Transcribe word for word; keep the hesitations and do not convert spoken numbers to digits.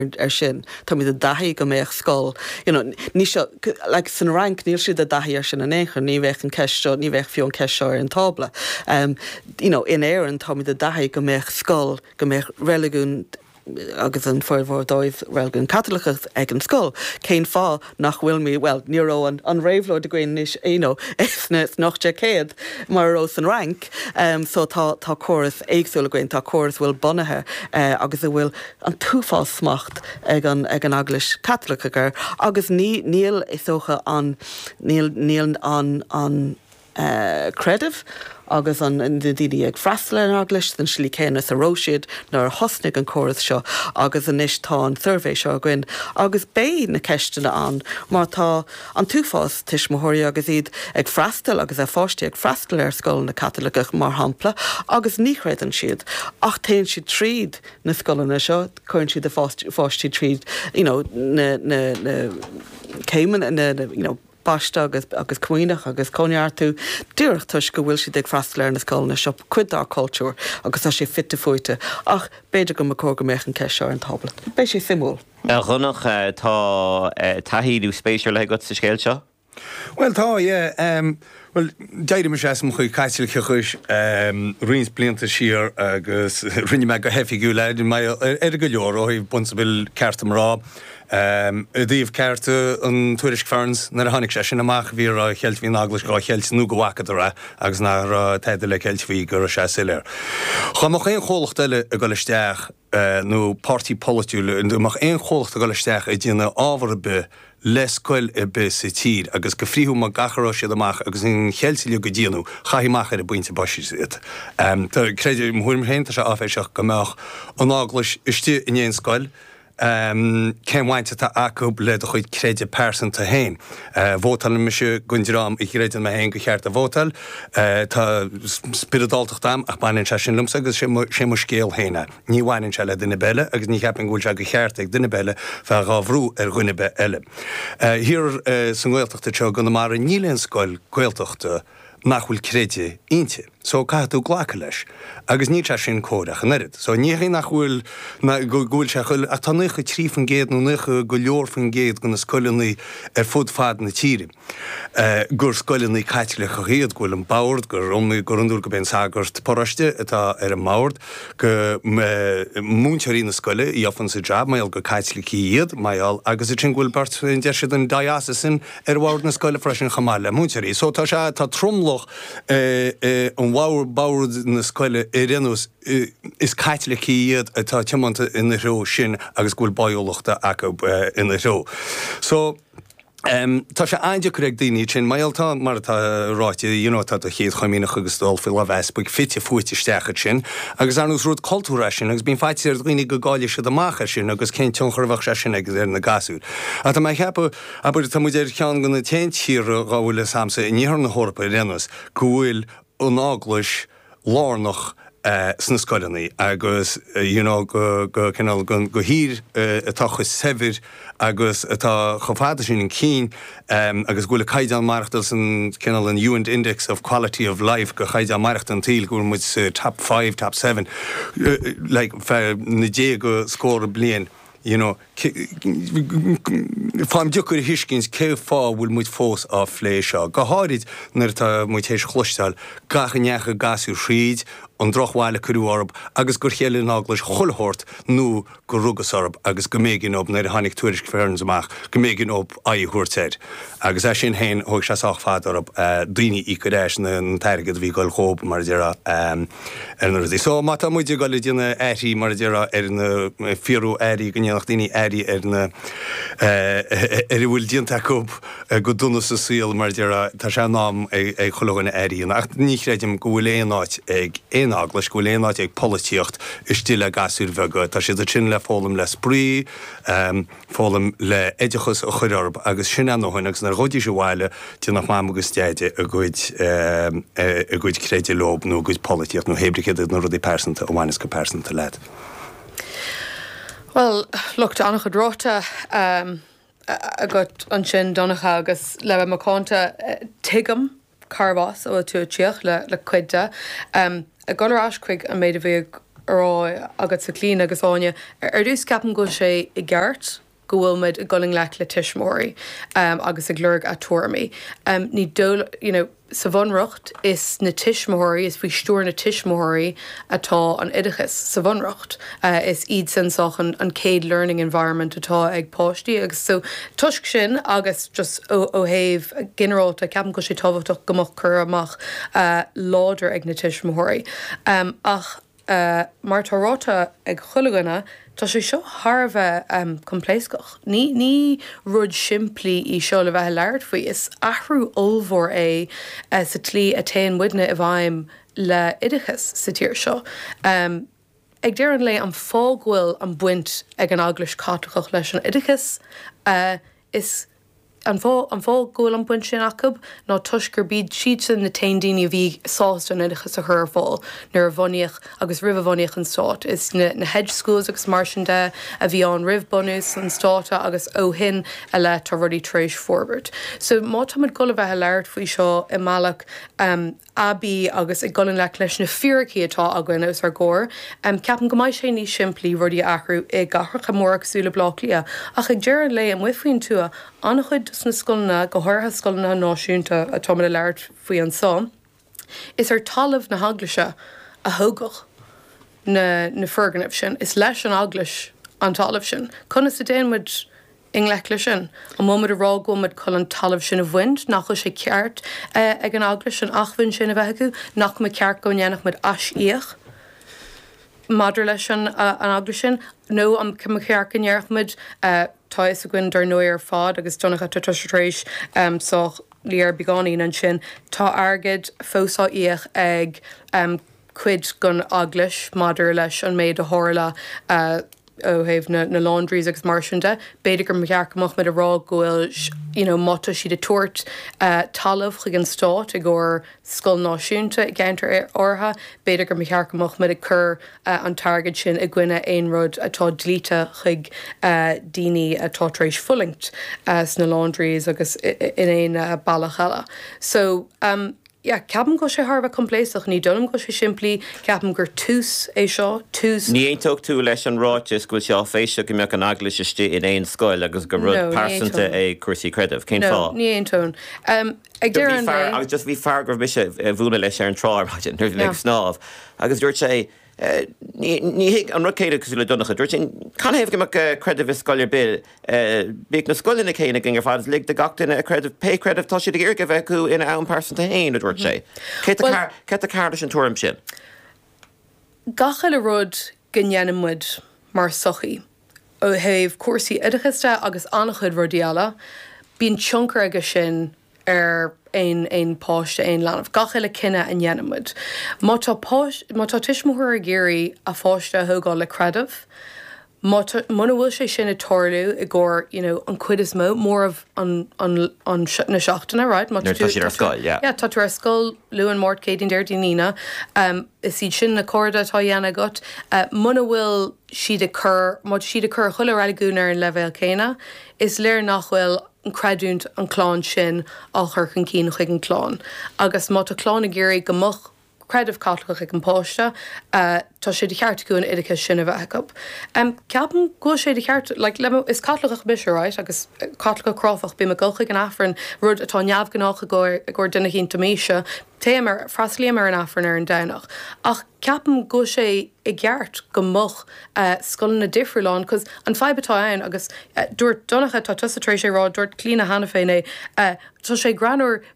ar sin tá mí a daí go méoch scóil ní le san rank níl siad a daí ar sin an éair ní bheith an ceisteo ní bheith fiú an ceisteo ar an tábla um, you know, in éan tá mí a daí go méoch scóil go méoch religún agus an fuirhór dóibh reilgun catalacha ag an scóil céin fá nach bhfuil mí well níró an an réimhló de gcuin níos éó éna nach de céad mar ró an rank um, so tá tá choras éagsúla gcuin tá choras bhfuil bunathe uh, agus a bhfuil an túfá smacht ag an ag an aglas catalacha gur agus ní níl is socha an níl níl an an uh, creative agus an dí ag freistal an aglas den slí céannas a róisiid nar hosnig an choras seo agus an isis tá an survey seo gin agus bé na ceistena an mar tá an túfás tuis mothirí agus iad ag freistal agus a fáistí ag freistal ar scoil na Catalacach mar hampla agus ní chreidan siad ach téann siad tríd na scoilna seo chuann siad a fáistí tríd you know na na na céimen na you know Basta agus agus cuineach agus coneartú dúirt tuis go bhfuil siad ag freistal ar na scoilna seo cuid á cultúr agus tá sé fitte foiite ach beidir go macór go méich an ceisio an tablet. Bei sé simú. A runnach tá taíú spéisiúil le go sa scéil seo? Well tá é um, well deidir me sé mo chuí caiisiil chuis um, rins blianta siar agus rinne me go hefiú le mai ar go leor ó híh bunsabil ceartam rá. Um, a dtíobh ceirte an tuairis fearns nar a tháinig sé sin amach bhí a chealt hín aglas go chealt nó go bhhacha ra agus nar teidir le cealt fhí gur sé siir. Cha mo éon cholacht eile a go leisteach nó party polúile amach éon cholacht a go leisteach a dtíanana ábhar be lescoil i be sa tír agus go fríú má gacharrá siad amach agus in cheiltíú go díanú chaimach ar a buinte baisiid. Um, tá créidir mhuiim hénta se áféiseach go meach an áglas istí in éon scoil. Um, Cén bhainte tá acu le a chuid créide persanta hain. Uh, Bhótal me se gundirám i réidir me hain go cheart a bhótal, uh, tá spiridáltacht am ach bainin se sin lumsa agus sé mo scéal héine. Ní bhhainn se le duine beile agus ní cheapan gúil se go cheart ag duine beile fe gáhrú ar gunne be eile. Uh, Hir uh, san ghilteachta teo gona mar a níléon scoil ghilteachta nachhfuil créide inte. So caitú ghlacha leis, agus ní se sin cóireach an irid. So ní hí nachhfuil go gúil se chuil a tá nucha trí fan géad nó nucha go leor fan géad go na scoilinaí ar fud fad na tíri. Uh, gur scoilinaí caiitile go héad ghfuil an báird gur omí gur anúr go ben sagart poraiste atá ar an máird go múntearí na scoile í ofan sa jab maiall go caiitile iad maiall agus i sin ghfuil bart in de siad an diasa sin ar bhhaird na scoile freisin chamáile múntearí. So tá se tá tromloch an bhhair báird na scoile i rénús is caiitile iad atá teamanta ina ró sin agus ghfuil baolachta acu ina ró. So Um, tá sé aide chuig daoine sin mailtá mar tá ráite dionátá a chéad choíach agus dul fi le bheitspa fitte fuite stechad sin, agus anús rud cultúra sin, agus bín feitir daoine go gáile se amachcha sin agus cén tioncharbhah se sin agus ar na gasú. A tá mai chepa a bud tá muidir cean gona te tír gáhfuil samsa i níhar na hórpa rénas go bhfuil an áglas lánach Uh, sna scoilinaí agus uh, you know, go, go, go, go, go hír uh, atá chu sefir agus atá chofáda sin in cín um, agus gúla caiid an marachtal san cenal an U N Index of Quality of Life go caiid an maracht an tíl gúil muid uh, top five, top seven uh, like, na dé go scóra blian. You know, fáim dúchar hiiscins cé fá bhfuil muid fós á phlé seo. Go háirid nar tá muid hééis chluisteáil gachaneacha gasú shríd an drochháile curú orb agus gur chéile náglas chollhort nó go rugas orb agus go mégin op nar hánig tuairis fearns amach go mégin op aíhuairteid. Agus é sin héin thug se ach fád orb daoine í goréis na teirigad bhí goil chób mar deara ar na rudí. So má tá muide goile dtíanana éirí mar deara ar na fiú éirí go nach daoine éirí ar na ar bhfuil dionanta cób go duna sa síl mar deara tá sé nám ag chulaganna éirí ach ní réidim go bhfuil éonáid ag éaglas go léanaid ag políocht is tíle gasúr bhega, tá sé a sin le fálam le sprí, um, fálam le éidechas a chuirb agus sin anhain agus nar rodí se bhile tí nach má agus deide a gcuid um, a gcuid créide lob nó gcuid políocht nó hébrichéad nó rudí persanta ó bhhaine go persanta leid. Well, look, annach dráta um, a got an sin donnacha agus le macánta uh, tigam carbás ó tú tíoch le le cuide. Um, a golarás chuig a méid a bhíh ará agat sa clín agus áine ar dús ceapan go sé i gceart go bhfuil muid i going leat le tiismóirí um, agus a glurg a tuairmí. Um, ní dul, you know, sa bhonracht is na tiismóirí is bhí stúr na tiismóirí atá an idechas sa bhonracht uh, is iad sanach an, an céad learning environment atá ag páistí agus so tuisc sin agus just ó héamh generalta ceapan go sé táhachtach gomach chur amach uh, láidir ag na tiismóirí. Um, ach uh, mar táráta ag chulaganna tá sé seo Harbheith um, compléiscach. Ní, ní rud siimplí í seo le bheith leir faoi is ahrú olmhór é uh, sa tlí a tain widne a bhaim le idechas sa tíir seo. Um, ag déireann le an fághfuil an buint ag an aglas cátrachach leis an idechas uh, is an fá an fá ggóil an buint sin acab ná tuisgur bíd siad sin na tain daoine bhí sásta na idechas a chur fáil nuair bhaíoch agus rih bhaíoch an stát. Is na, na hedge schools agus mar sin de a bhí an rih bonús an státa agus ó hin a le tá rudí trééis forward. So má táid go bheith leir faoi seo i máach um, abí agus ag golan le leis na fiorchaí atá agan ús ar ggóir. Um, ceapan go maiid sé ní siimplí rudí ahrú i gahracha mór agsúla bloglia ach ag dearan le an wifuoin tú annach chuid na scoilna go háirtha scoilna náisiúnta a tá le leir faoi an sam. Is ar talamh na haglaise a thugach na, na ferganibh sin. Is leis an aglas an talamh sin. Conna sa déanmuid in leicla sin. An mómad a rá gomad chun an talamh sin a bhaint nach chu sé ceart uh, ag an aglas sin achhain sin a bheith acu nach me ceart go nnéanach mud as íoch. Madra leis an, uh, an aglas sin. nó am cumchéar cinnearchmid uh, tá is a gin dar nuir fád agus donnacha tutrééis um, so líar beganí an sin tá agad fósá íoch ag um, cuid gon aglas madar leis an méid a hála uh, ó héh na, na laundries agus mar sin de, beidir gur mearcamach med a rá gohfuil you know, mata siad a tuairt uh, talamh chuig an stát i ggur scoil náisiúnta i gceantar ortha, beidir gur mearcamach med a chur uh, an targad sin i gcuine aon rud atá dlíta chuig uh, daoine atá trééis fullingt uh, sna laundries agus in éon uh, bailachela. So um, Ja, ceapan go sé Harbheith compléisach ní dom go sé siimplí ceapan gur tús é seo tús. Ní éontóg tú leis an ráis go seo féisio go meach an aglas istí in éon scoil agus go rud pásanta é cuasaí credibh. Cén fá? Ní éontón. Um, ag dearan le agus just bhí feargur bhí sé bhúna leis ar an trár nuir le snáb. Agus dúirt sé ní hiig an rucéide cos le donnacha dúirt sin can éh go credibh scoilir bil bíag na scoilina chéine gin ar fád lig de gachtainna a credibh pé credibh tá siad gur go bheith acu ina ann pásanta hain a dúirt sé. Cé a cáda sin tuaim sin? Gacha le rud gannneanamid mar sochaí ó héh cuasaí idechasta agus annachchuid rudiala, bíon tioncar agus sin ar ein ein páiste ein lanmh gacha le cinenne an dhéanamid. Má tá tiismthúir a géirí a fáiste a thugáil le credibh, muna bhfuil sé sin a toirú i ggur you know, an cuid is mó mór of an, an, an na seachtainna, right? Tá siad ar scoil, yeah. Yeah, tá tú ar scoil luúan mórt céadín déir daoine, um, is siad sin na corda tá dhéana got, uh, muna bhfuil siad a chur, má siad a chur chuile religúnar an levéil céine, is léir nachhfuil an creadúnt an chlán sin á chur chun cín chuig an chlán. Agus má tá chlán a géirí go moch credibh cátlach ag an páiste, uh, tá sé de cheart goún idiccha sinna bheith up. Um, ceapan go sé de cheart, like, le, is cátlach bis, right? Agus cátlach cráfach bí me golcha an affran rud atá neamh gannach a ggur duna hín toméise, téimar fraslíamar an affran ar an dainach. Ach ceapan go sé i gceart go moch uh, scoilna difriúláin, cos an feibetá ann agus uh, dúirt donnacha tá tusa trééis sé rá dúirt clína hana féin é, uh, tá sé granúir